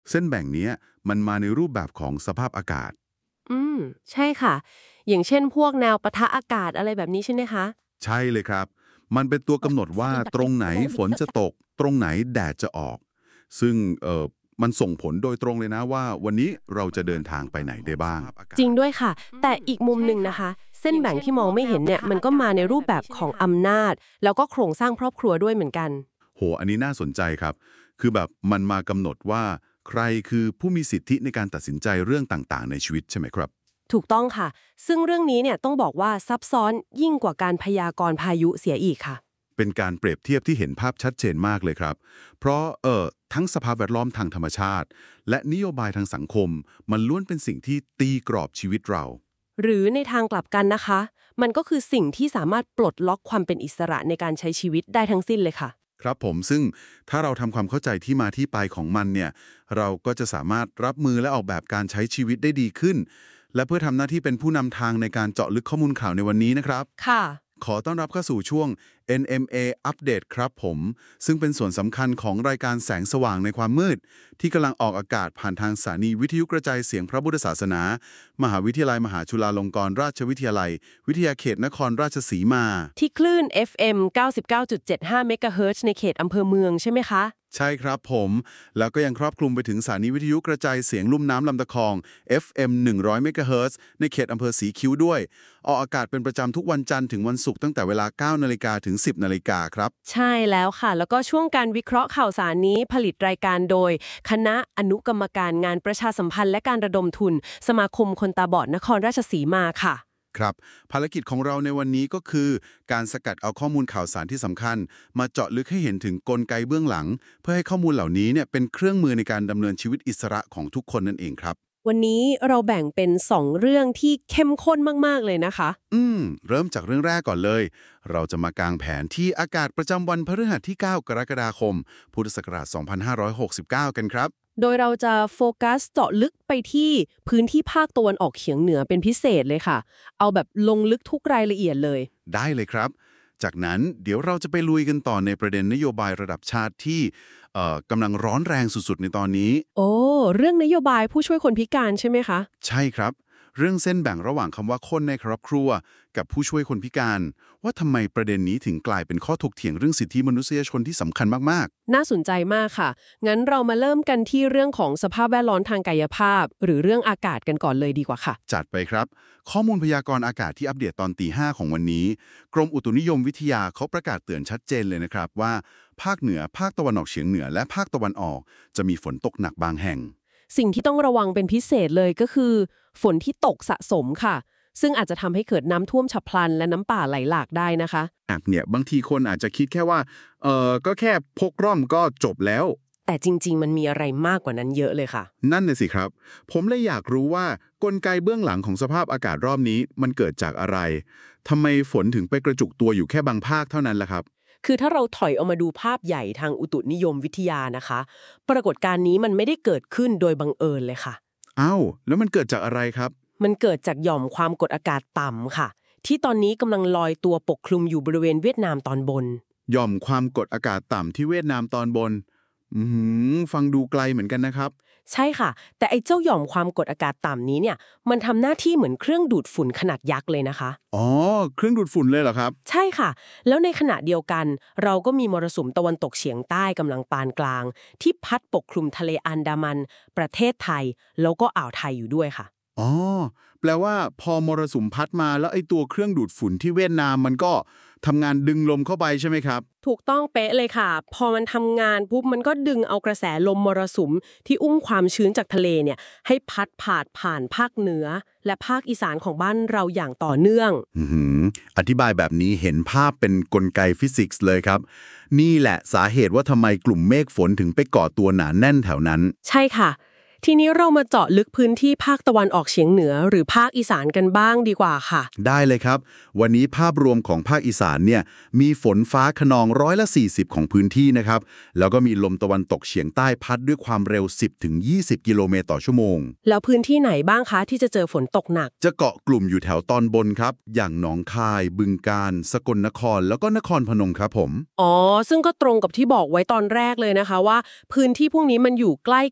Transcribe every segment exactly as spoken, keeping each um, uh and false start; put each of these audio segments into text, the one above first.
เส้นแบ่งเนี้ยมันมาในรูปแบบของสภาพอากาศอืมใช่ค่ะอย่างเช่นพวกแนวปะทะอากาศอะไรแบบนี้ใช่ไหมคะใช่เลยครับมันเป็นตัวกำหนดว่าตรงไหนฝนจะตกตรงไหนแดดจะออกซึ่งเอ่อมันส่งผลโดยตรงเลยนะว่าวันนี้เราจะเดินทางไปไหนได้บ้างจริงด้วยค่ะแต่อีกมุมหนึ่งนะคะเส้นแบ่งที่มองไม่เห็นเนี่ยมันก็มาในรูปแบบของอำนาจแล้วก็โครงสร้างครอบครัวด้วยเหมือนกันโหอันนี้น่าสนใจครับคือแบบมันมากำหนดว่าใครคือผู้มีสิทธิในการตัดสินใจเรื่องต่างๆในชีวิตใช่ไหมครับถูกต้องค่ะซึ่งเรื่องนี้เนี่ยต้องบอกว่าซับซ้อนยิ่งกว่าการพยากรณ์พายุเสียอีกค่ะเป็นการเปรียบเทียบที่เห็นภาพชัดเจนมากเลยครับเพราะเอ่อทั้งสภาพแวดล้อมทางธรรมชาติและนโยบายทางสังคมมันล้วนเป็นสิ่งที่ตีกรอบชีวิตเราหรือในทางกลับกันนะคะมันก็คือสิ่งที่สามารถปลดล็อกความเป็นอิสระในการใช้ชีวิตได้ทั้งสิ้นเลยค่ะครับผมซึ่งถ้าเราทำความเข้าใจที่มาที่ไปของมันเนี่ยเราก็จะสามารถรับมือและออกแบบการใช้ชีวิตได้ดีขึ้นและเพื่อทำหน้าที่เป็นผู้นำทางในการเจาะลึกข้อมูลข่าวในวันนี้นะครับค่ะขอต้อนรับเข้าสู่ช่วง เอ็น เอ็ม เอ อัปเดตครับผมซึ่งเป็นส่วนสำคัญของรายการแสงสว่างในความมืดที่กำลังออกอากาศผ่านทางสถานีวิทยุกระจายเสียงพระพุทธศาสนามหาวิทยาลัยมหาจุฬาลงกรณราชวิทยาลัยวิทยาเขตนครราชสีมาที่คลื่น เอฟ เอ็ม เก้าสิบเก้าจุดเจ็ดห้า เมกะเฮิรตซ์ในเขตอำเภอเมืองใช่ไหมคะใช่ครับผมแล้วก็ยังครอบคลุมไปถึงสถานีวิทยุกระจายเสียงลุ่มน้ำลำตะคอง เอฟ เอ็ม หนึ่งร้อย เมกะเฮิรตซ์ในเขตอำเภอสีคิ้วด้วยออกอากาศเป็นประจำทุกวันจันทร์ถึงวันศุกร์ตั้งแต่เวลา เก้านาฬิกาถึง สิบนาฬิกาครับใช่แล้วค่ะแล้วก็ช่วงการวิเคราะห์ข่าวสารนี้ผลิตรายการโดยคณะอนุกรรมการงานประชาสัมพันธ์และการระดมทุนสมาคมคนตาบอดนครราชสีมาค่ะครับภารกิจของเราในวันนี้ก็คือการสกัดเอาข้อมูลข่าวสารที่สำคัญมาเจาะลึกให้เห็นถึงกลไกเบื้องหลังเพื่อให้ข้อมูลเหล่านี้เนี่ยเป็นเครื่องมือในการดำเนินชีวิตอิสระของทุกคนนั่นเองครับวันนี้เราแบ่งเป็นสองเรื่องที่เข้มข้นมากๆเลยนะคะอืมเริ่มจากเรื่องแรกก่อนเลยเราจะมากางแผนที่อากาศประจำวันพฤหัสที่เก้ากรกฎาคมพุทธศักราชสองพันห้าร้อยหกสิบเก้ากันครับโดยเราจะโฟกัสเจาะลึกไปที่พื้นที่ภาคตะวันออกเฉียงเหนือเป็นพิเศษเลยค่ะเอาแบบลงลึกทุกรายละเอียดเลยได้เลยครับจากนั้นเดี๋ยวเราจะไปลุยกันต่อในประเด็นนโยบายระดับชาติที่เอ่อกำลังร้อนแรงสุดๆในตอนนี้โอ้เรื่องนโยบายผู้ช่วยคนพิการใช่ไหมคะใช่ครับเรื่องเส้นแบ่งระหว่างคำว่าคนในครอบครัวกับผู้ช่วยคนพิการว่าทำไมประเด็นนี้ถึงกลายเป็นข้อถกเถียงเรื่องสิทธิมนุษยชนที่สำคัญมากน่าสนใจมากค่ะงั้นเรามาเริ่มกันที่เรื่องของสภาพแวดล้อมทางกายภาพหรือเรื่องอากาศกันก่อนเลยดีกว่าค่ะๆจัดไปครับข้อมูลพยากรณ์อากาศที่อัปเดตตอนตีห้าของวันนี้กรมอุตุนิยมวิทยาเขาประกาศเตือนชัดเจนเลยนะครับว่าภาคเหนือภาคตะวันออกเฉียงเหนือและภาคตะวันออกจะมีฝนตกหนักบางแห่งสิ่งที่ต้องระวังเป็นพิเศษเลยก็คือฝนที่ตกสะสมค่ะซึ่งอาจจะทำให้เกิดน้ำท่วมฉับพลันและน้ำป่าไหลหลากได้นะคะหนักเนี่ยบางทีคนอาจจะคิดแค่ว่าเออก็แค่พกร่มก็จบแล้วแต่จริงๆมันมีอะไรมากกว่านั้นเยอะเลยค่ะนั่นน่ะสิครับผมเลยอยากรู้ว่ากลไกเบื้องหลังของสภาพอากาศรอบนี้มันเกิดจากอะไรทำไมฝนถึงไปกระจุกตัวอยู่แค่บางภาคเท่านั้นล่ะครับคือถ้าเราถอยออกมาดูภาพใหญ่ทางอุตุนิยมวิทยานะคะปรากฏการณ์นี้มันไม่ได้เกิดขึ้นโดยบังเอิญเลยค่ะอ้าวแล้วมันเกิดจากอะไรครับมันเกิดจากหย่อมความกดอากาศต่ำค่ะที่ตอนนี้กำลังลอยตัวปกคลุมอยู่บริเวณเวียดนามตอนบนหย่อมความกดอากาศต่ำที่เวียดนามตอนบนอืมฟังดูไกลเหมือนกันนะครับใช่ค่ะแต่ไอ้เจ้าหย่อมความกดอากาศต่ำนี้เนี่ยมันทำหน้าที่เหมือนเครื่องดูดฝุ่นขนาดยักษ์เลยนะคะอ๋อเครื่องดูดฝุ่นเลยเหรอครับใช่ค่ะแล้วในขณะเดียวกันเราก็มีมรสุมตะวันตกเฉียงใต้กำลังปานกลางที่พัดปกคลุมทะเลอันดามันประเทศไทยแล้วก็อ่าวไทยอยู่ด้วยค่ะอ๋อแปลว่าพอมรสุมพัดมาแล้วไอ้ตัวเครื่องดูดฝุ่นที่เวียดนามมันก็ทำงานดึงลมเข้าไปใช่ไหมครับถูกต้องเป๊ะเลยค่ะพอมันทำงานปุ๊บมันก็ดึงเอากระแสลมมรสุมที่อุ้มความชื้นจากทะเลเนี่ยให้พัดผ่านผ่านภาคเหนือและภาคอีสานของบ้านเราอย่างต่อเนื่องอืออธิบายแบบนี้เห็นภาพเป็นกลไกฟิสิกส์เลยครับนี่แหละสาเหตุว่าทำไมกลุ่มเมฆฝนถึงไปเกาะตัวหนาแน่นแถวนั้นใช่ค่ะทีนี้เรามาเจาะลึกพื้นที่ภาคตะวันออกเฉียงเหนือหรือภาคอีสานกันบ้างดีกว่าค่ะได้เลยครับวันนี้ภาพรวมของภาคอีสานเนี่ยมีฝนฟ้าคะนองร้อยละสี่สิบของพื้นที่นะครับแล้วก็มีลมตะวันตกเฉียงใต้พัดด้วยความเร็ว สิบถึงยี่สิบ กิโลเมตรต่อชั่วโมงแล้วพื้นที่ไหนบ้างคะที่จะเจอฝนตกหนักจะเกาะกลุ่มอยู่แถวตอนบนครับอย่างหนองคายบึงกาฬสกลนครแล้วก็นครพนมครับผมอ๋อซึ่งก็ตรงกับที่บอกไว้ตอนแรกเลยนะคะว่าพื้นที่พวกนี้มันอยู่ใกล้กับ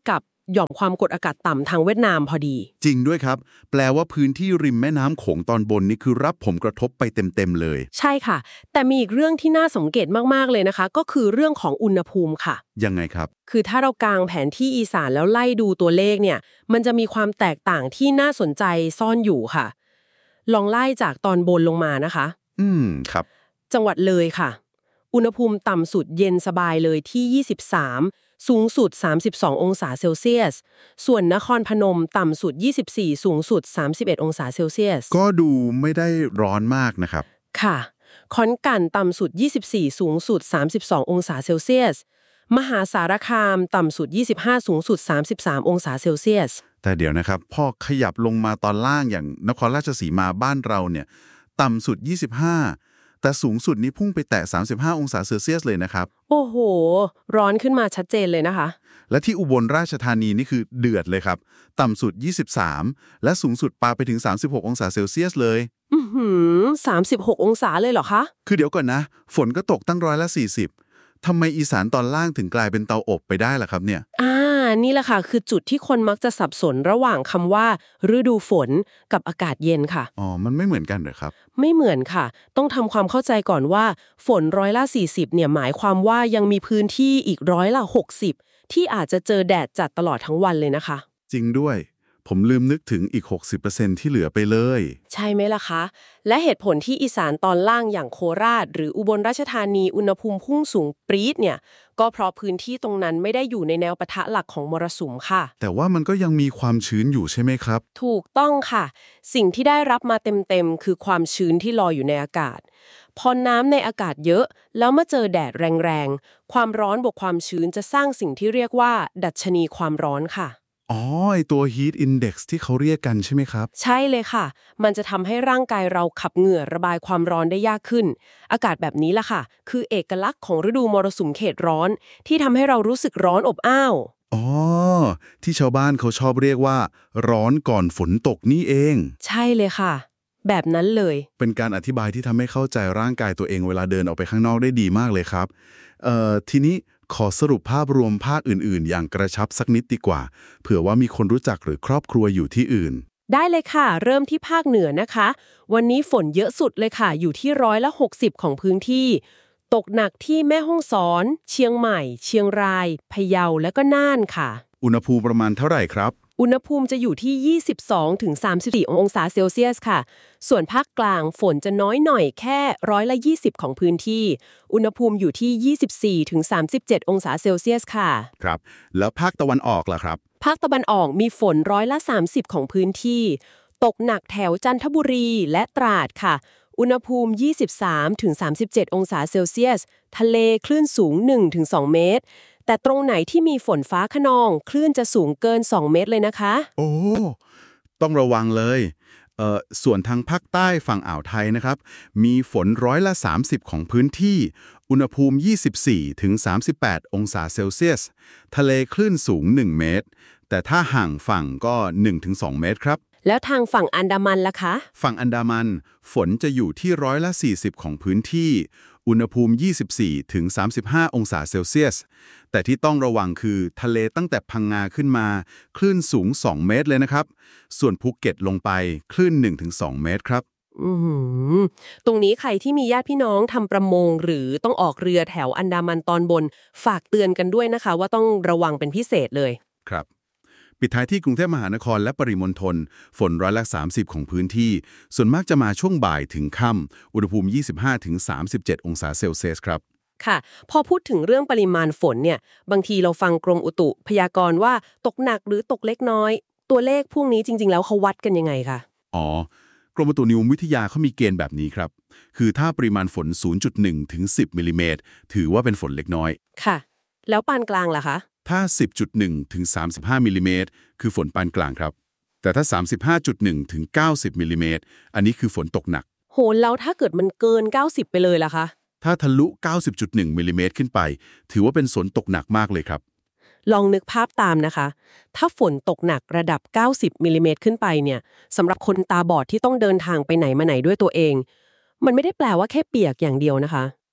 หย่อมความกดอากาศต่ำทางเวียดนามพอดีจริงด้วยครับแปลว่าพื้นที่ริมแม่น้ำโขงตอนบนนี่คือรับผลกระทบไปเต็มๆเลยใช่ค่ะแต่มีอีกเรื่องที่น่าสังเกตมากๆเลยนะคะก็คือเรื่องของอุณหภูมิค่ะยังไงครับคือถ้าเรากางแผนที่อีสานแล้วไล่ดูตัวเลขเนี่ยมันจะมีความแตกต่างที่น่าสนใจซ่อนอยู่ค่ะลองไล่จากตอนบนลงมานะคะอืมครับจังหวัดเลยค่ะอุณหภูมิต่ำสุดเย็นสบายเลยที่ยี่สิบสามสูงสุดสามสิบสององศาเซลเซียสส่วนนครพนมต่ำสุดยี่สิบสี่สูงสุดสามสิบเอ็ดองศาเซลเซียสก็ดูไม่ได้ร้อนมากนะครับค่ะขอนแก่นต่ำสุดยี่สิบสี่สูงสุดสามสิบสององศาเซลเซียสมหาสารคามต่ำสุดยี่สิบห้าสูงสุดสามสิบสามองศาเซลเซียสแต่เดี๋ยวนะครับพอขยับลงมาตอนล่างอย่างนครราชสีมาบ้านเราเนี่ยต่ำสุดยี่สิบห้าแต่สูงสุดนี้พุ่งไปแตะสามสิบห้าองศาเซลเซียสเลยนะครับโอ้โหร้อนขึ้นมาชัดเจนเลยนะคะและที่อุบลราชธานีนี่คือเดือดเลยครับต่ำสุดยี่สิบสามและสูงสุดปาไปถึงสามสิบหกองศาเซลเซียสเลยอื้อหือสามสิบหกองศาเลยเหรอคะคือเดี๋ยวก่อนนะฝนก็ตกตั้งร้อยละสี่สิบทำไมอีสานตอนล่างถึงกลายเป็นเตาอบไปได้ล่ะครับเนี่ยอ่านี่แหละค่ะคือจุดที่คนมักจะสับสนระหว่างคำว่าฤดูฝนกับอากาศเย็นค่ะอ๋อมันไม่เหมือนกันเหรอครับไม่เหมือนค่ะต้องทำความเข้าใจก่อนว่าฝนร้อยละสี่สิบเนี่ยหมายความว่ายังมีพื้นที่อีกร้อยละหกสิบที่อาจจะเจอแดดจัดตลอดทั้งวันเลยนะคะจริงด้วยผมลืมนึกถึงอีก หกสิบเปอร์เซ็นต์ ที่เหลือไปเลยใช่ไหมล่ะคะและเหตุผลที่อีสานตอนล่างอย่างโคราชหรืออุบลราชธานีอุณหภูมิพุ่งสูงปรี๊ดเนี่ยก็เพราะพื้นที่ตรงนั้นไม่ได้อยู่ในแนวปะทะหลักของมรสุมค่ะแต่ว่ามันก็ยังมีความชื้นอยู่ใช่ไหมครับถูกต้องค่ะสิ่งที่ได้รับมาเต็มๆคือความชื้นที่ลอยอยู่ในอากาศพอน้ำในอากาศเยอะแล้วมาเจอแดดแรงๆความร้อนบวกความชื้นจะสร้างสิ่งที่เรียกว่าดัชนีความร้อนค่ะอ๋อไอตัว heat index ที่เขาเรียกกันใช่ไหมครับใช่เลยค่ะมันจะทำให้ร่างกายเราขับเหงื่อระบายความร้อนได้ยากขึ้นอากาศแบบนี้ล่ะค่ะคือเอกลักษณ์ของฤดูมรสุมเขตร้อนที่ทำให้เรารู้สึกร้อนอบอ้าวอ๋อที่ชาวบ้านเขาชอบเรียกว่าร้อนก่อนฝนตกนี่เองใช่เลยค่ะแบบนั้นเลยเป็นการอธิบายที่ทำให้เข้าใจร่างกายตัวเองเวลาเดินออกไปข้างนอกได้ดีมากเลยครับเอ่อทีนี้ขอสรุปภาพรวมภาคอื่นๆอย่างกระชับสักนิดดีกว่าเผื่อว่ามีคนรู้จักหรือครอบครัวอยู่ที่อื่นได้เลยค่ะเริ่มที่ภาคเหนือนะคะวันนี้ฝนเยอะสุดเลยค่ะอยู่ที่ร้อยละหกสิบของพื้นที่ตกหนักที่แม่ฮ่องสอนเชียงใหม่เชียงรายพะเยาและก็น่านค่ะอุณหภูมิประมาณเท่าไหร่ครับอุณหภูมิจะอยู่ที่ ยี่สิบสองถึงสามสิบสี่ องศาเซลเซียสค่ะส่วนภาคกลางฝนจะน้อยหน่อยแค่ร้อยละยี่สิบของพื้นที่อุณหภูมิอยู่ที่ ยี่สิบสี่ถึงสามสิบเจ็ด องศาเซลเซียสค่ะครับแล้วภาคตะวันออกล่ะครับภาคตะวันออกมีฝนร้อยละสามสิบของพื้นที่ตกหนักแถวจันทบุรีและตราดค่ะอุณหภูมิ ยี่สิบสามถึงสามสิบเจ็ด องศาเซลเซียสทะเลคลื่นสูง หนึ่งถึงสอง เมตรแต่ตรงไหนที่มีฝนฟ้าคะนองคลื่นจะสูงเกินสองเมตรเลยนะคะโอ้ต้องระวังเลยเอ่อส่วนทางภาคใต้ฝั่งอ่าวไทยนะครับมีฝนร้อยละสามสิบของพื้นที่อุณหภูมิ ยี่สิบสี่ถึงสามสิบแปด องศาเซลเซียสทะเลคลื่นสูง หนึ่ง เมตรแต่ถ้าห่างฝั่งก็ หนึ่งถึงสอง เมตรครับแล้วทางฝั่งอันดามันล่ะคะฝั่งอันดามันฝนจะอยู่ที่ร้อยละสี่สิบของพื้นที่อุณหภูมิ ยี่สิบสี่ถึงสามสิบห้า องศาเซลเซียสแต่ที่ต้องระวังคือทะเลตั้งแต่พังงาขึ้นมาคลื่นสูงสองเมตรเลยนะครับส่วนภูเก็ตลงไปคลื่น หนึ่งถึงสอง เมตรครับอืมตรงนี้ใครที่มีญาติพี่น้องทำประมงหรือต้องออกเรือแถวอันดามันตอนบนฝากเตือนกันด้วยนะคะว่าต้องระวังเป็นพิเศษเลยครับปิดท้ายที่กรุงเทพมหานครและปริมณฑลฝนร้อยละสามสิบของพื้นที่ส่วนมากจะมาช่วงบ่ายถึงค่ำอุณหภูมิ ยี่สิบห้าถึงสามสิบเจ็ด องศาเซลเซียสครับค่ะพอพูดถึงเรื่องปริมาณฝนเนี่ยบางทีเราฟังกรมอุตุพยากรณ์ว่าตกหนักหรือตกเล็กน้อยตัวเลขพวกนี้จริงๆแล้วเขาวัดกันยังไงคะอ๋อกรมอุตุนิยมวิทยาเขามีเกณฑ์แบบนี้ครับคือถ้าปริมาณฝน ศูนย์จุดหนึ่ง ถึง สิบ มิลลิเมตรถือว่าเป็นฝนเล็กน้อยค่ะแล้วปานกลางล่ะคะถ้า สิบจุดหนึ่ง ถึง สามสิบห้า มิลลิเมตรคือฝนปานกลางครับแต่ถ้า สามสิบห้าจุดหนึ่ง ถึง เก้าสิบ มิลลิเมตรอันนี้คือฝนตกหนักโหแล้วถ้าเกิดมันเกินเก้าสิบไปเลยล่ะคะถ้าทะลุ เก้าสิบจุดหนึ่ง มิลลิเมตรขึ้นไปถือว่าเป็นฝนตกหนักมากเลยครับลองนึกภาพตามนะคะถ้าฝนตกหนักระดับเก้าสิบมิลลิเมตรขึ้นไปเนี่ยสำหรับคนตาบอดที่ต้องเดินทางไปไหนมาไหนด้วยตัวเองมันไม่ได้แปลว่าแค่เปียกอย่างเดียวนะคะ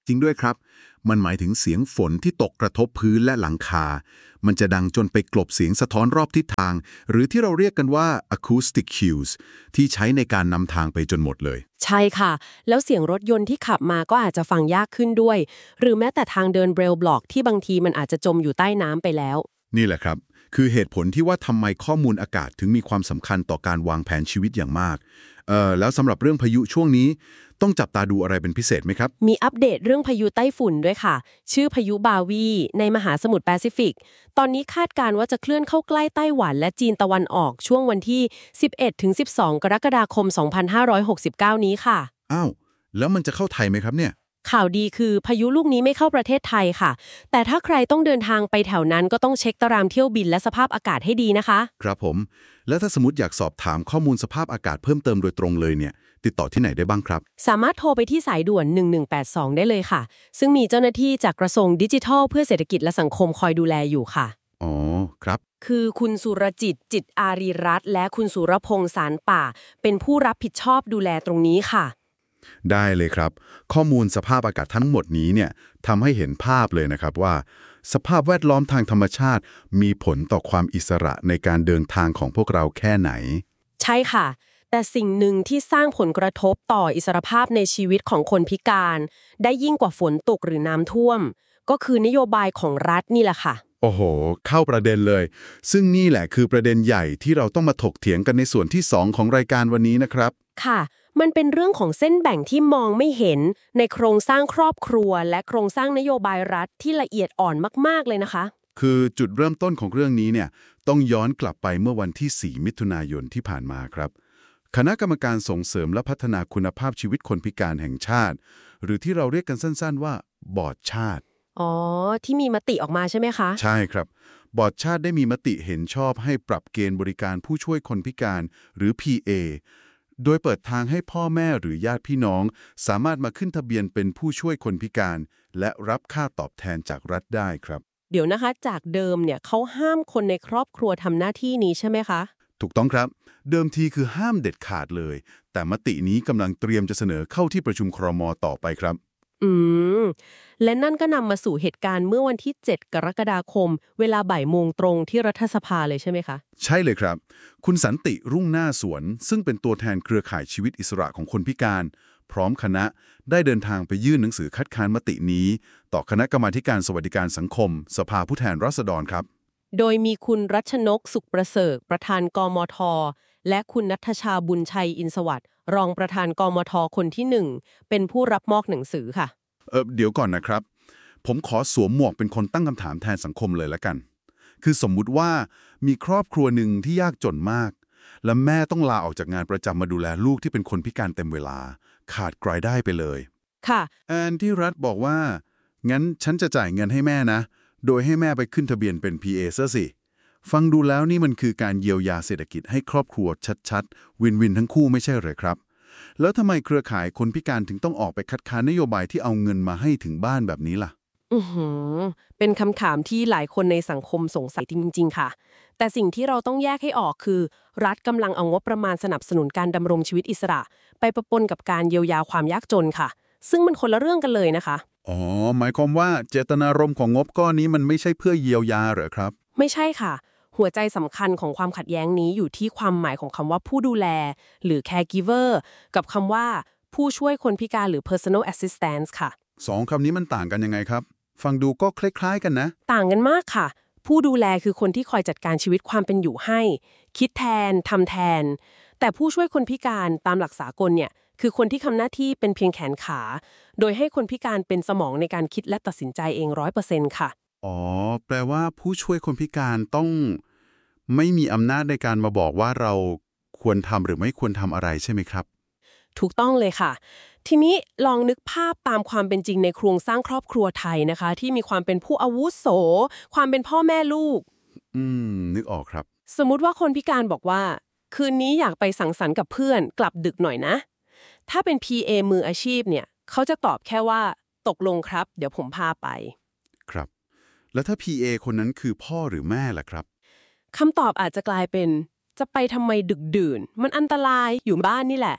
จริงด้วยครับมันหมายถึงเสียงฝนที่ตกกระทบพื้นและหลังคามันจะดังจนไปกลบเสียงสะท้อนรอบทิศทางหรือที่เราเรียกกันว่า acoustic cues ที่ใช้ในการนำทางไปจนหมดเลยใช่ค่ะแล้วเสียงรถยนต์ที่ขับมาก็อาจจะฟังยากขึ้นด้วยหรือแม้แต่ทางเดินเบรลบล็อกที่บางทีมันอาจจะจมอยู่ใต้น้ำไปแล้วนี่แหละครับคือเหตุผลที่ว่าทำไมข้อมูลอากาศถึงมีความสำคัญต่อการวางแผนชีวิตอย่างมากเอ่อแล้วสำหรับเรื่องพายุช่วงนี้ต้องจับตาดูอะไรเป็นพิเศษไหมครับมีอัปเดตเรื่องพายุไต้ฝุ่นด้วยค่ะชื่อพายุบาวีในมหาสมุทรแปซิฟิกตอนนี้คาดการณ์ว่าจะเคลื่อนเข้าใกล้ไต้หวันและจีนตะวันออกช่วงวันที่ สิบเอ็ดถึงสิบสอง กรกฎาคม สองพันห้าร้อยหกสิบเก้า นี้ค่ะอ้าวแล้วมันจะเข้าไทยไหมครับเนี่ยข่าวดีคือพายุลูกนี้ไม่เข้าประเทศไทยค่ะแต่ถ้าใครต้องเดินทางไปแถวนั้นก็ต้องเช็คตารางเที่ยวบินและสภาพอากาศให้ดีนะคะครับผมแล้วถ้าสมมติอยากสอบถามข้อมูลสภาพอากาศเพิ่มเติมโดยตรงเลยเนี่ยติดต่อที่ไหนได้บ้างครับสามารถโทรไปที่สายด่วนหนึ่งหนึ่งแปดสองได้เลยค่ะซึ่งมีเจ้าหน้าที่จากกระทรวงดิจิทัลเพื่อเศรษฐกิจและสังคมคอยดูแลอยู่ค่ะอ๋อครับคือคุณสุรจิตจิตอารีรัตน์และคุณสุรพงษ์สารป่าเป็นผู้รับผิดชอบดูแลตรงนี้ค่ะได้เลยครับข้อมูลสภาพอากาศทั้งหมดนี้เนี่ยทำให้เห็นภาพเลยนะครับว่าสภาพแวดล้อมทางธรรมชาติมีผลต่อความอิสระในการเดินทางของพวกเราแค่ไหนใช่ค่ะแต่สิ่งหนึ่งที่สร้างผลกระทบต่ออิสรภาพในชีวิตของคนพิการได้ยิ่งกว่าฝนตกหรือน้ำท่วมก็คือนโยบายของรัฐนี่แหละค่ะโอ้โหเข้าประเด็นเลยซึ่งนี่แหละคือประเด็นใหญ่ที่เราต้องมาถกเถียงกันในส่วนที่สองของรายการวันนี้นะครับค่ะมันเป็นเรื่องของเส้นแบ่งที่มองไม่เห็นในโครงสร้างครอบครัวและโครงสร้างนโยบายรัฐที่ละเอียดอ่อนมากๆเลยนะคะคือจุดเริ่มต้นของเรื่องนี้เนี่ยต้องย้อนกลับไปเมื่อวันที่สี่มิถุนายนที่ผ่านมาครับคณะกรรมการส่งเสริมและพัฒนาคุณภาพชีวิตคนพิการแห่งชาติหรือที่เราเรียกกันสั้นๆว่าบอร์ดชาติอ๋อที่มีมติออกมาใช่ไหมคะใช่ครับบอร์ดชาติได้มีมติเห็นชอบให้ปรับเกณฑ์บริการผู้ช่วยคนพิการหรือ พี เอ โดยเปิดทางให้พ่อแม่หรือญาติพี่น้องสามารถมาขึ้นทะเบียนเป็นผู้ช่วยคนพิการและรับค่าตอบแทนจากรัฐได้ครับเดี๋ยวนะคะจากเดิมเนี่ยเขาห้ามคนในครอบครัวทำหน้าที่นี้ใช่ไหมคะถูกต้องครับเดิมทีคือห้ามเด็ดขาดเลยแต่มตินี้กำลังเตรียมจะเสนอเข้าที่ประชุมครม.ต่อไปครับอืมและนั่นก็นำมาสู่เหตุการณ์เมื่อวันที่เจ็ดกรกฎาคมเวลาบ่ายโมงตรงที่รัฐสภาเลยใช่ไหมคะใช่เลยครับคุณสันติรุ่งหน้าสวนซึ่งเป็นตัวแทนเครือข่ายชีวิตอิสระของคนพิการพร้อมคณะได้เดินทางไปยื่นหนังสือคัดค้านมตินี้ต่อคณะกรรมาการสวัสดิการสังคมสภาผู้แทนราษฎรครับโดยมีคุณรัชนกสุขประเสริฐประธานกมทและคุณณัฐชาบุญชัยอินสวัสดิ์รองประธานกมทคนที่หนึ่งเป็นผู้รับมอบหนังสือค่ะเออเดี๋ยวก่อนนะครับผมขอสวมหมวกเป็นคนตั้งคำถามแทนสังคมเลยละกันคือสมมุติว่ามีครอบครัวหนึ่งที่ยากจนมากและแม่ต้องลาออกจากงานประจำมาดูแลลูกที่เป็นคนพิการเต็มเวลาขาดรายได้ไปเลยค่ะแอนที่รัฐบอกว่างั้นฉันจะจ่ายเงินให้แม่นะโดยให้แม่ไปขึ้นทะเบียนเป็น พี เอ ซะสิฟังดูแล้วนี่มันคือการเยียวยาเศรษฐกิจให้ครอบครัวชัดๆวินวินทั้งคู่ไม่ใช่เหรอครับแล้วทำไมเครือข่ายคนพิการถึงต้องออกไปคัดค้านนโยบายที่เอาเงินมาให้ถึงบ้านแบบนี้ล่ะอือหือเป็นคำถามที่หลายคนในสังคมสงสัยจริงๆค่ะแต่สิ่งที่เราต้องแยกให้ออกคือรัฐกำลังเอางบประมาณสนับสนุนการดำรงชีวิตอิสระไปประปนกับการเยียวยาความยากจนค่ะซึ่งมันคนละเรื่องกันเลยนะคะอ๋อหมายความว่าเจตนารมณ์ของงบก้อนนี้มันไม่ใช่เพื่อเยียวยาเหรอครับไม่ใช่ค่ะหัวใจสำคัญของความขัดแย้งนี้อยู่ที่ความหมายของคำว่าผู้ดูแลหรือ caregiver กับคำว่าผู้ช่วยคนพิการหรือ personal assistance ค่ะสองคำนี้มันต่างกันยังไงครับฟังดูก็คล้ายๆกันนะต่างกันมากค่ะผู้ดูแลคือคนที่คอยจัดการชีวิตความเป็นอยู่ให้คิดแทนทำแทนแต่ผู้ช่วยคนพิการตามหลักสากลเนี่ยคือคนที่ทำหน้าที่เป็นเพียงแขนขาโดยให้คนพิการเป็นสมองในการคิดและตัดสินใจเอง ร้อยเปอร์เซ็นต์ ค่ะอ๋อแปลว่าผู้ช่วยคนพิการต้องไม่มีอำนาจในการมาบอกว่าเราควรทำหรือไม่ควรทำอะไรใช่ไหมครับถูกต้องเลยค่ะทีนี้ลองนึกภาพตามความเป็นจริงในโครงสร้างครอบครัวไทยนะคะที่มีความเป็นผู้อาวุโสความเป็นพ่อแม่ลูกอืมนึกออกครับสมมุติว่าคนพิการบอกว่าคืนนี้อยากไปสังสรรค์กับเพื่อนกลับดึกหน่อยนะถ้าเป็น พี เอ มืออาชีพเนี่ยเขาจะตอบแค่ว่าตกลงครับเดี๋ยวผมพาไปครับแล้วถ้า พี เอ คนนั้นคือพ่อหรือแม่ล่ะครับคำตอบอาจจะกลายเป็นจะไปทำไมดึกดื่นมันอันตรายอยู่บ้านนี่แหละ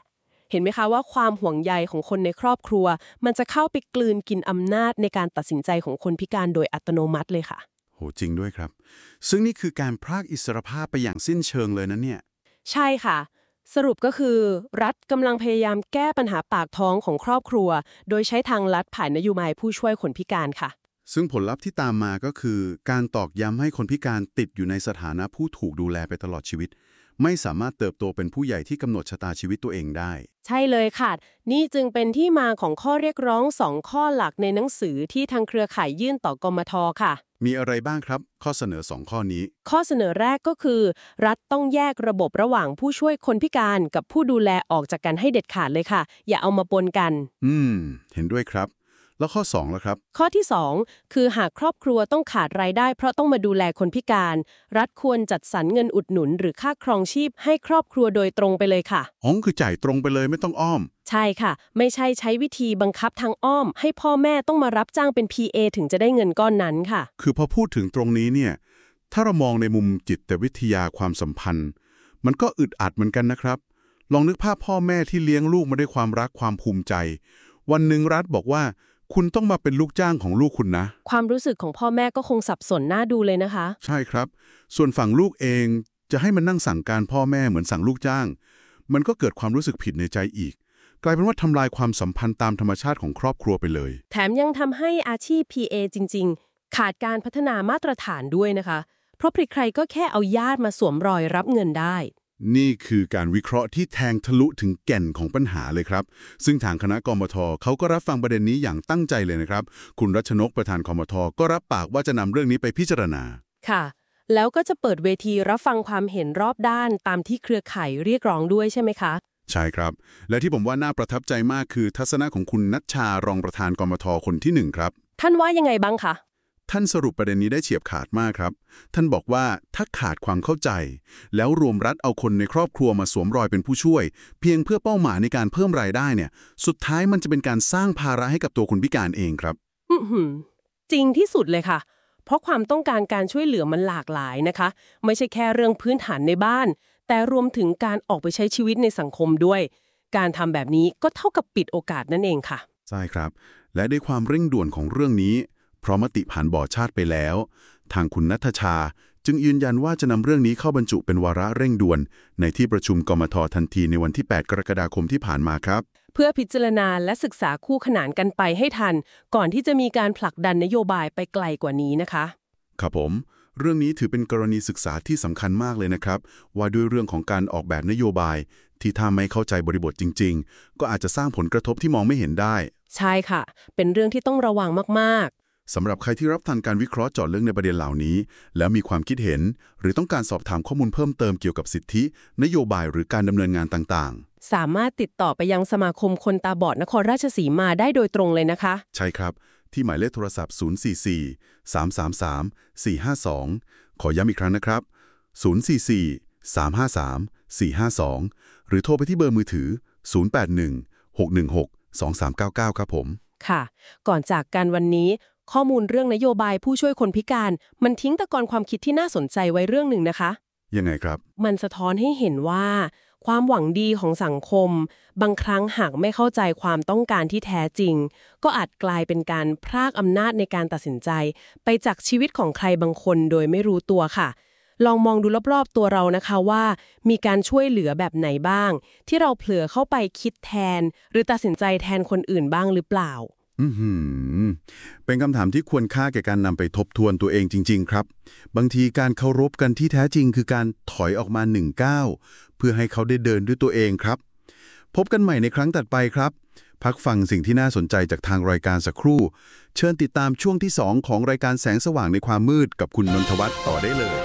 เห็นไหมคะว่าความห่วงใยของคนในครอบครัวมันจะเข้าไปกลืนกินอำนาจในการตัดสินใจของคนพิการโดยอัตโนมัติเลยค่ะโหจริงด้วยครับซึ่งนี่คือการพรากอิสรภาพไปอย่างสิ้นเชิงเลยนะเนี่ยใช่ค่ะสรุปก็คือรัฐกำลังพยายามแก้ปัญหาปากท้องของครอบครัวโดยใช้ทางลัดผ่านนโยบายผู้ช่วยคนพิการค่ะซึ่งผลลัพธ์ที่ตามมาก็คือการตอกย้ำให้คนพิการติดอยู่ในสถานะผู้ถูกดูแลไปตลอดชีวิตไม่สามารถเติบโตเป็นผู้ใหญ่ที่กำหนดชะตาชีวิตตัวเองได้ใช่เลยค่ะนี่จึงเป็นที่มาของข้อเรียกร้องสองข้อหลักในหนังสือที่ทางเครือข่ายยื่นต่อกมท.ค่ะมีอะไรบ้างครับข้อเสนอสองข้อนี้ข้อเสนอแรกก็คือรัฐต้องแยกระบบระหว่างผู้ช่วยคนพิการกับผู้ดูแลออกจากกันให้เด็ดขาดเลยค่ะอย่าเอามาปนกันอืมเห็นด้วยครับแล้วข้อสองล่ะครับข้อที่สองคือหากครอบครัวต้องขาดรายได้เพราะต้องมาดูแลคนพิการรัฐควรจัดสรรเงินอุดหนุนหรือค่าครองชีพให้ครอบครัวโดยตรงไปเลยค่ะอ๋อคือจ่ายตรงไปเลยไม่ต้องอ้อมใช่ค่ะไม่ใช่ใช้วิธีบังคับทางอ้อมให้พ่อแม่ต้องมารับจ้างเป็น พี เอ ถึงจะได้เงินก้อนนั้นค่ะคือพอพูดถึงตรงนี้เนี่ยถ้าเรามองในมุมจิตวิทยาความสัมพันธ์มันก็อึดอัดเหมือนกันนะครับลองนึกภาพพ่อแม่ที่เลี้ยงลูกมาด้วยความรักความภูมิใจวันหนึ่งรัฐบอกว่าคุณต้องมาเป็นลูกจ้างของลูกคุณนะความรู้สึกของพ่อแม่ก็คงสับสนน่าดูเลยนะคะใช่ครับส่วนฝั่งลูกเองจะให้มันนั่งสั่งการพ่อแม่เหมือนสั่งลูกจ้างมันก็เกิดความรู้สึกผิดในใจอีกกลายเป็นว่าทำลายความสัมพันธ์ตามธรรมชาติของครอบครัวไปเลยแถมยังทำให้อาชีพ พี เอ จริงๆขาดการพัฒนามาตรฐานด้วยนะคะเพราะใครๆก็แค่เอาญาติมาสวมรอยรับเงินได้นี่คือการวิเคราะห์ที่แทงทะลุถึงแก่นของปัญหาเลยครับซึ่งทางคณะกมท.เขาก็รับฟังประเด็นนี้อย่างตั้งใจเลยนะครับคุณรัชนกประธานกมท.ก็รับปากว่าจะนำเรื่องนี้ไปพิจารณาค่ะแล้วก็จะเปิดเวทีรับฟังความเห็นรอบด้านตามที่เครือข่ายเรียกร้องด้วยใช่ไหมคะใช่ครับและที่ผมว่าน่าประทับใจมากคือทัศนะของคุณณัชชารองประธานกมท.คนที่หนึ่งครับท่านว่ายังไงบ้างคะท่านสรุปประเด็นนี้ได้เฉียบขาดมากครับท่านบอกว่าถ้าขาดความเข้าใจแล้วรวมรัฐเอาคนในครอบครัวมาสวมรอยเป็นผู้ช่วยเพียงเพื่อเป้าหมายในการเพิ่มรายได้เนี่ยสุดท้ายมันจะเป็นการสร้างภาระให้กับตัวคนพิการเองครับอือหือจริงที่สุดเลยค่ะเพราะความต้องการการช่วยเหลือมันหลากหลายนะคะไม่ใช่แค่เรื่องพื้นฐานในบ้านแต่รวมถึงการออกไปใช้ชีวิตในสังคมด้วยการทำแบบนี้ก็เท่ากับปิดโอกาสนั่นเองค่ะใช่ครับและด้วยความเร่งด่วนของเรื่องนี้เพราะมติผ่านบอร์ดชาติไปแล้วทางคุณณัฐชาจึงยืนยันว่าจะนำเรื่องนี้เข้าบรรจุเป็นวาระเร่งด่วนในที่ประชุมกมท.ทันทีในวันที่แปดกรกฎาคมที่ผ่านมาครับเพื่อพิจารณาและศึกษาคู่ขนานกันไปให้ทันก่อนที่จะมีการผลักดันนโยบายไปไกลกว่านี้นะคะครับผมเรื่องนี้ถือเป็นกรณีศึกษาที่สำคัญมากเลยนะครับว่าด้วยเรื่องของการออกแบบนโยบายที่ถ้าไม่เข้าใจบริบทจริงๆก็อาจจะสร้างผลกระทบที่มองไม่เห็นได้ใช่ค่ะเป็นเรื่องที่ต้องระวังมากๆสำหรับใครที่รับทันการวิเคราะห์เจาะลึกในประเด็นเหล่านี้แล้วมีความคิดเห็นหรือต้องการสอบถามข้อมูลเพิ่มเติมเกี่ยวกับสิทธินโยบายหรือการดำเนินงานต่างๆสามารถติดต่อไปยังสมาคมคนตาบอดนครราชสีมาได้โดยตรงเลยนะคะใช่ครับที่หมายเลขโทรศัพท์ศูนย์ สี่ สี่ สาม สาม สาม สี่ ห้า สองขอย้ำอีกครั้งนะครับศูนย์ สี่ สี่ สาม ห้า สาม สี่ ห้า สองหรือโทรไปที่เบอร์มือถือศูนย์ แปด หนึ่ง หก หนึ่ง หก สอง สาม เก้า เก้าครับผมค่ะก่อนจากกันวันนี้ข้อมูลเรื่องนโยบายผู้ช่วยคนพิการมันทิ้งตะกอนความคิดที่น่าสนใจไว้เรื่องหนึ่งนะคะยังไงครับมันสะท้อนให้เห็นว่าความหวังดีของสังคมบางครั้งหากไม่เข้าใจความต้องการที่แท้จริงก็อาจกลายเป็นการพรากอำนาจในการตัดสินใจไปจากชีวิตของใครบางคนโดยไม่รู้ตัวค่ะลองมองดูรอบๆตัวเรานะคะว่ามีการช่วยเหลือแบบไหนบ้างที่เราเผลอเข้าไปคิดแทนหรือตัดสินใจแทนคนอื่นบ้างหรือเปล่าอือหือเป็นคำถามที่ควรค่าแก่การนำไปทบทวนตัวเองจริงๆครับบางทีการเคารพกันที่แท้จริงคือการถอยออกมาหนึ่งก้าวเพื่อให้เขาได้เดินด้วยตัวเองครับพบกันใหม่ในครั้งถัดไปครับพักฟังสิ่งที่น่าสนใจจากทางรายการสักครู่เชิญติดตามช่วงที่สองของรายการแสงสว่างในความมืดกับคุณนนทวัฒน์ต่อได้เลย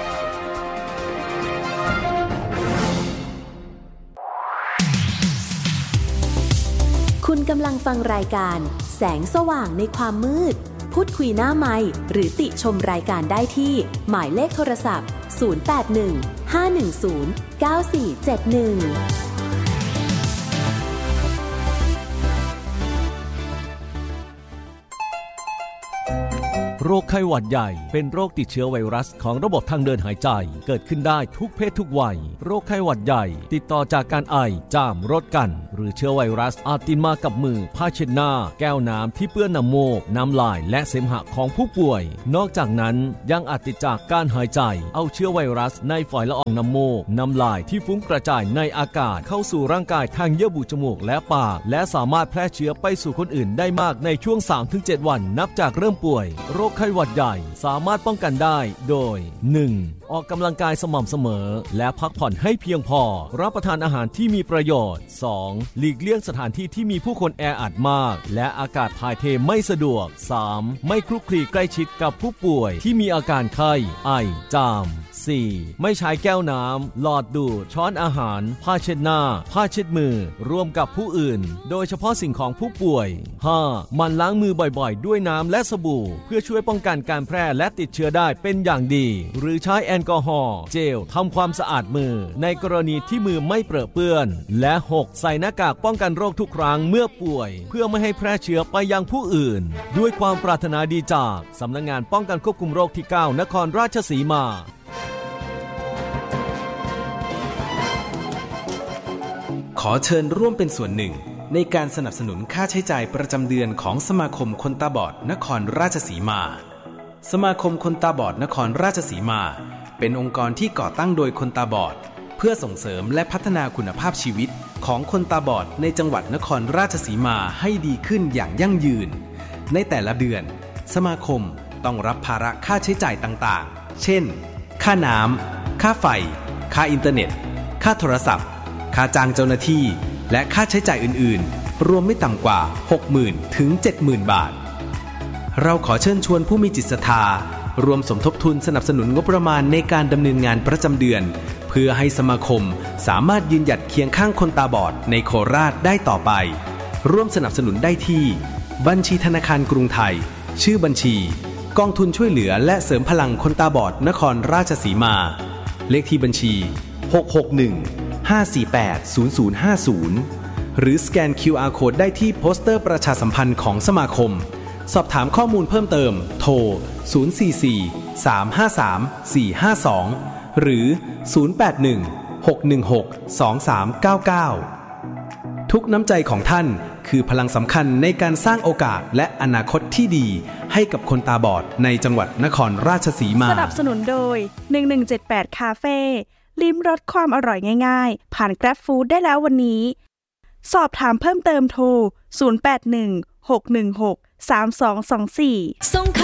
คุณกำลังฟังรายการแสงสว่างในความมืดพูดคุยหน้าไมค์หรือติชมรายการได้ที่หมายเลขโทรศัพท์ศูนย์ แปด หนึ่ง ห้า หนึ่ง ศูนย์ เก้า สี่ เจ็ด หนึ่งโรคไข้หวัดใหญ่เป็นโรคติดเชื้อไวรัสของระบบทางเดินหายใจเกิดขึ้นได้ทุกเพศทุกวัยโรคไข้หวัดใหญ่ติดต่อจากการไอจามรดกันหรือเชื้อไวรัสอาจติดมากับมือผ้าเช็ดหน้าแก้วน้ำที่เปื้อนน้ำมูกน้ำลายและเสมหะของผู้ป่วยนอกจากนั้นยังอาจติดจากการหายใจเอาเชื้อไวรัสในฝอยละอองน้ำมูกน้ำลายที่ฟุ้งกระจายในอากาศเข้าสู่ร่างกายทางเยื่อบุจมูกและปากและสามารถแพร่เชื้อไปสู่คนอื่นได้มากในช่วง สามถึงเจ็ด วันนับจากเริ่มป่วยโรคไข้หวัดใหญ่สามารถป้องกันได้โดย หนึ่ง ออกกำลังกายสม่ำเสมอและพักผ่อนให้เพียงพอรับประทานอาหารที่มีประโยชน์ สอง หลีกเลี่ยงสถานที่ที่มีผู้คนแออัดมากและอากาศถ่ายเทไม่สะดวก สาม ไม่คลุกคลีใกล้ชิดกับผู้ป่วยที่มีอาการไข้ไอจาม สี่ ไม่ใช้แก้วน้ำหลอดดูดช้อนอาหารผ้าเช็ดหน้าผ้าเช็ดมือร่วมกับผู้อื่นโดยเฉพาะสิ่งของผู้ป่วย ห้า มันล้างมือบ่อยๆด้วยน้ำและสบู่เพื่อช่วยป้องกันการแพร่และติดเชื้อได้เป็นอย่างดีหรือใช้แอลกอฮอล์เจลทำความสะอาดมือในกรณีที่มือไม่เปรอะเปื้อนและ หก ใส่หน้ากากป้องกันโรคทุกครั้งเมื่อป่วยเพื่อไม่ให้แพร่เชื้อไปยังผู้อื่นด้วยความปรารถนาดีจากสำนักงานป้องกันควบคุมโรคที่ เก้า นครราชสีมาขอเชิญร่วมเป็นส่วนหนึ่งในการสนับสนุนค่าใช้จ่ายประจำเดือนของสมาคมคนตาบอดนครราชสีมาสมาคมคนตาบอดนครราชสีมาเป็นองค์กรที่ก่อตั้งโดยคนตาบอดเพื่อส่งเสริมและพัฒนาคุณภาพชีวิตของคนตาบอดในจังหวัดนครราชสีมาให้ดีขึ้นอย่างยั่งยืนในแต่ละเดือนสมาคมต้องรับภาระค่าใช้จ่ายต่างๆเช่นค่าน้ำค่าไฟค่าอินเทอร์เน็ตค่าโทรศัพท์ค่าจ้างเจ้าหน้าที่และค่าใช้จ่ายอื่นๆรวมไม่ต่ำกว่า หกหมื่น ถึง เจ็ดหมื่น บาทเราขอเชิญชวนผู้มีจิตศรัทธารวมสมทบทุนสนับสนุนงบประมาณในการดำเนินงานประจำเดือนเพื่อให้สมาคมสามารถยืนหยัดเคียงข้างคนตาบอดในโคราชได้ต่อไปร่วมสนับสนุนได้ที่บัญชีธนาคารกรุงไทยชื่อบัญชีกองทุนช่วยเหลือและเสริมพลังคนตาบอดนครราชสีมาเลขที่บัญชีหก หก หนึ่ง ห้า สี่ แปด ศูนย์ ศูนย์ ห้า ศูนย์หรือสแกน คิว อาร์ Code ได้ที่โปสเตอร์ประชาสัมพันธ์ของสมาคมสอบถามข้อมูลเพิ่มเติมโทรศูนย์ สี่ สี่ สาม ห้า สาม สี่ ห้า สองหรือศูนย์ แปด หนึ่ง หก หนึ่ง หก สอง สาม เก้า เก้าทุกน้ำใจของท่านคือพลังสำคัญในการสร้างโอกาสและอนาคตที่ดีให้กับคนตาบอดในจังหวัดนครราชสีมาสนับสนุนโดยหนึ่งหนึ่งเจ็ดแปดคาเฟ่ลิ้มรสความอร่อยง่ายๆผ่าน Grab Food ได้แล้ววันนี้สอบถามเพิ่มเติมโทรศูนย์ แปด หนึ่ง หก หนึ่ง หก สาม สอง สอง สี่